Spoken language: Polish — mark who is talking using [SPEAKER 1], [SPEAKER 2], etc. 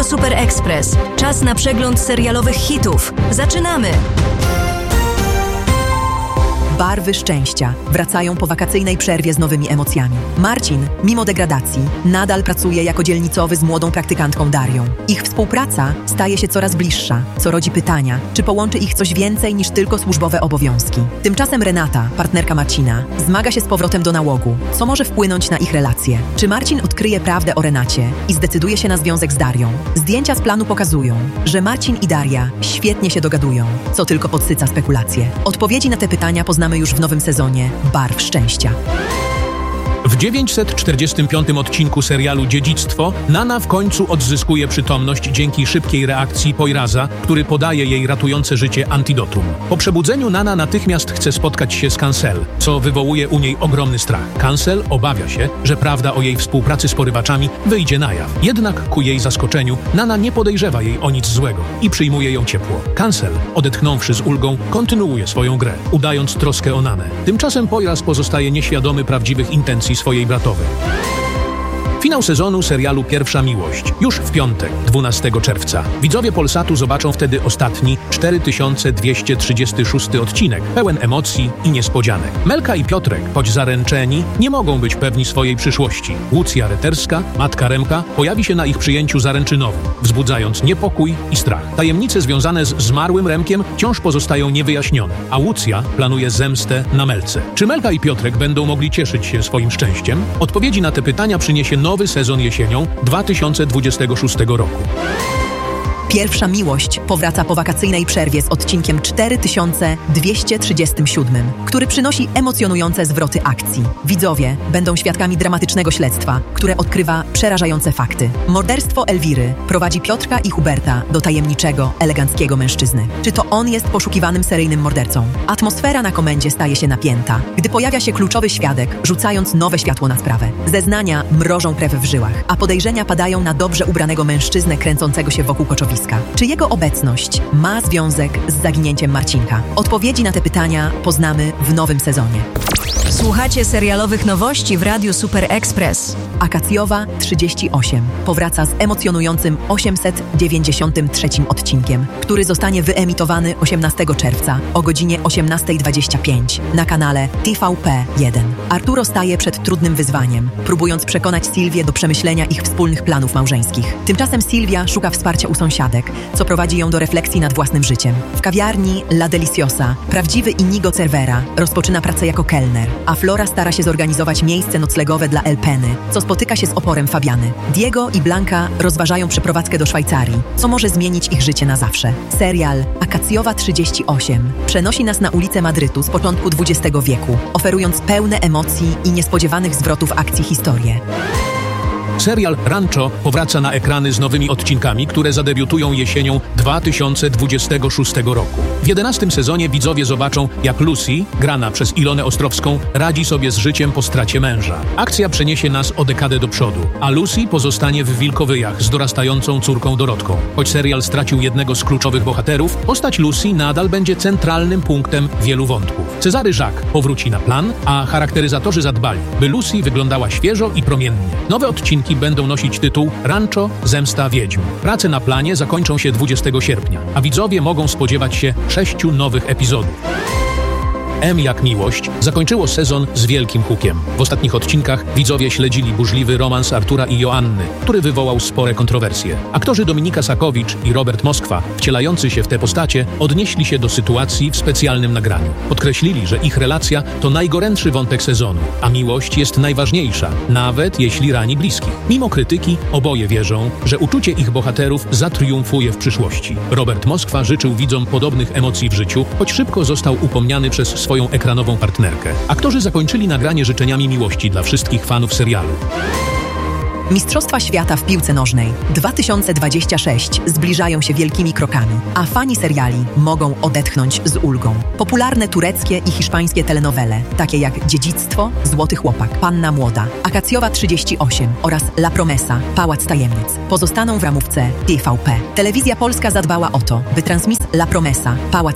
[SPEAKER 1] Radio Super Express. Czas na przegląd serialowych hitów. Zaczynamy!
[SPEAKER 2] Barwy szczęścia wracają po wakacyjnej przerwie z nowymi emocjami. Marcin, mimo degradacji, nadal pracuje jako dzielnicowy z młodą praktykantką Darią. Ich współpraca staje się coraz bliższa, co rodzi pytania, czy połączy ich coś więcej niż tylko służbowe obowiązki. Tymczasem Renata, partnerka Marcina, zmaga się z powrotem do nałogu, co może wpłynąć na ich relacje. Czy Marcin odkryje prawdę o Renacie i zdecyduje się na związek z Darią? Zdjęcia z planu pokazują, że Marcin i Daria świetnie się dogadują, co tylko podsyca spekulacje. Odpowiedzi na te pytania poznamy już w nowym sezonie Barw Szczęścia.
[SPEAKER 3] W 945 odcinku serialu Dziedzictwo Nana w końcu odzyskuje przytomność dzięki szybkiej reakcji Poiraza, który podaje jej ratujące życie antidotum. Po przebudzeniu Nana natychmiast chce spotkać się z Cancel, co wywołuje u niej ogromny strach. Cancel obawia się, że prawda o jej współpracy z porywaczami wyjdzie na jaw. Jednak ku jej zaskoczeniu Nana nie podejrzewa jej o nic złego i przyjmuje ją ciepło. Cancel, odetchnąwszy z ulgą, kontynuuje swoją grę, udając troskę o Nanę. Tymczasem Poiraz pozostaje nieświadomy prawdziwych intencji swojej bratowej. Finał sezonu serialu Pierwsza Miłość już w piątek, 12 czerwca. Widzowie Polsatu zobaczą wtedy ostatni, 4236 odcinek, pełen emocji i niespodzianek. Melka i Piotrek, choć zaręczeni, nie mogą być pewni swojej przyszłości. Łucja Reterska, matka Remka, pojawi się na ich przyjęciu zaręczynowym, wzbudzając niepokój i strach. Tajemnice związane z zmarłym Remkiem wciąż pozostają niewyjaśnione, a Łucja planuje zemstę na Melce. Czy Melka i Piotrek będą mogli cieszyć się swoim szczęściem? Odpowiedzi na te pytania przyniesie nowy sezon jesienią 2026 roku.
[SPEAKER 2] Pierwsza Miłość powraca po wakacyjnej przerwie z odcinkiem 4237, który przynosi emocjonujące zwroty akcji. Widzowie będą świadkami dramatycznego śledztwa, które odkrywa przerażające fakty. Morderstwo Elwiry prowadzi Piotrka i Huberta do tajemniczego, eleganckiego mężczyzny. Czy to on jest poszukiwanym seryjnym mordercą? Atmosfera na komendzie staje się napięta, gdy pojawia się kluczowy świadek, rzucając nowe światło na sprawę. Zeznania mrożą krew w żyłach, a podejrzenia padają na dobrze ubranego mężczyznę kręcącego się wokół koczowiska. Czy jego obecność ma związek z zaginięciem Marcinka? Odpowiedzi na te pytania poznamy w nowym sezonie.
[SPEAKER 1] Słuchacie serialowych nowości w Radiu Super Express.
[SPEAKER 2] Akacjowa 38 powraca z emocjonującym 893 odcinkiem, który zostanie wyemitowany 18 czerwca o godzinie 18:25 na kanale TVP1. Arturo staje przed trudnym wyzwaniem, próbując przekonać Sylwię do przemyślenia ich wspólnych planów małżeńskich. Tymczasem Sylwia szuka wsparcia u sąsiadek, co prowadzi ją do refleksji nad własnym życiem. W kawiarni La Deliciosa prawdziwy Inigo Cervera rozpoczyna pracę jako kelner, a Flora stara się zorganizować miejsce noclegowe dla Elpeny, co spotyka się z oporem Fabiany. Diego i Blanka rozważają przeprowadzkę do Szwajcarii, co może zmienić ich życie na zawsze. Serial Akacjowa 38 przenosi nas na ulice Madrytu z początku XX wieku, oferując pełne emocji i niespodziewanych zwrotów akcji historie.
[SPEAKER 3] Serial Rancho powraca na ekrany z nowymi odcinkami, które zadebiutują jesienią 2026 roku. W 11 sezonie widzowie zobaczą, jak Lucy, grana przez Ilonę Ostrowską, radzi sobie z życiem po stracie męża. Akcja przeniesie nas o dekadę do przodu, a Lucy pozostanie w Wilkowyjach z dorastającą córką Dorotką. Choć serial stracił jednego z kluczowych bohaterów, postać Lucy nadal będzie centralnym punktem wielu wątków. Cezary Jacques powróci na plan, a charakteryzatorzy zadbali, by Lucy wyglądała świeżo i promiennie. Nowe odcinki będą nosić tytuł Rancho – Zemsta Wiedźm. Prace na planie zakończą się 20 sierpnia, a widzowie mogą spodziewać się 6 nowych epizodów. M jak miłość zakończyło sezon z wielkim hukiem. W ostatnich odcinkach widzowie śledzili burzliwy romans Artura i Joanny, który wywołał spore kontrowersje. Aktorzy Dominika Sakowicz i Robert Moskwa, wcielający się w te postacie, odnieśli się do sytuacji w specjalnym nagraniu. Podkreślili, że ich relacja to najgorętszy wątek sezonu, a miłość jest najważniejsza, nawet jeśli rani bliskich. Mimo krytyki, oboje wierzą, że uczucie ich bohaterów zatriumfuje w przyszłości. Robert Moskwa życzył widzom podobnych emocji w życiu, choć szybko został upomniany przez swoją ekranową partnerkę. Aktorzy zakończyli nagranie życzeniami miłości dla wszystkich fanów serialu.
[SPEAKER 2] Mistrzostwa świata w piłce nożnej 2026 zbliżają się wielkimi krokami, a fani seriali mogą odetchnąć z ulgą. Popularne tureckie i hiszpańskie telenowele, takie jak Dziedzictwo, Złoty Chłopak, Panna Młoda, Akacjowa 38 oraz La Promesa, Pałac Tajemnic, pozostaną w ramówce TVP. Telewizja Polska zadbała o to, by transmisja La Promesa, Pałac